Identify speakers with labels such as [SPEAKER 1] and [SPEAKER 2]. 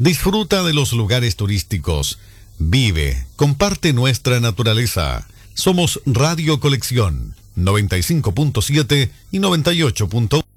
[SPEAKER 1] Disfruta de los lugares turísticos. Vive, comparte nuestra naturaleza. Somos Radio Colección 95.7 y 98.1.